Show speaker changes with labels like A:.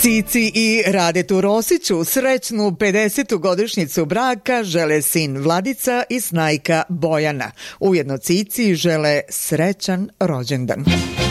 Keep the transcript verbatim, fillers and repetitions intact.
A: Cici i Radetu Rosiću srećnu pedesetu godišnjicu braka žele sin Vladica i snajka Bojana. Ujedno Cici žele srećan rođendan.